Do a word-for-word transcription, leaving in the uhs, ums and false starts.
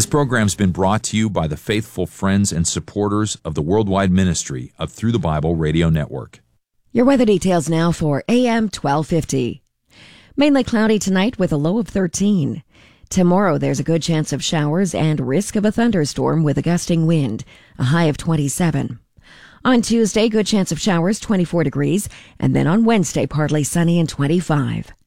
This program's been brought to you by the faithful friends and supporters of the worldwide ministry of Through the Bible Radio Network. Your weather details now for A M twelve fifty. Mainly cloudy tonight with a low of thirteen. Tomorrow there's a good chance of showers and risk of a thunderstorm with a gusting wind, a high of twenty-seven. On Tuesday, good chance of showers, twenty-four degrees, and then on Wednesday, partly sunny and twenty-five.